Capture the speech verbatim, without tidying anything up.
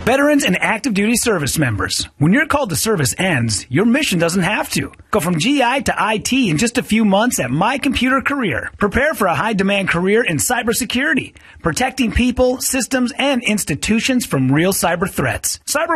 Veterans and active duty service members, when your call to service ends, your mission doesn't have to. Go from G I to I T in just a few months at My Computer Career. Prepare for a high-demand career in cybersecurity, protecting people, systems, and institutions from real cyber threats. Cyber